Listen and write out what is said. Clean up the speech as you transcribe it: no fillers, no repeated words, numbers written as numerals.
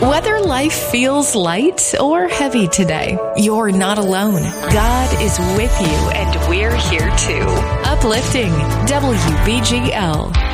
Whether life feels light or heavy today, you're not alone. God is with you, and we're here too. Uplifting WBGL.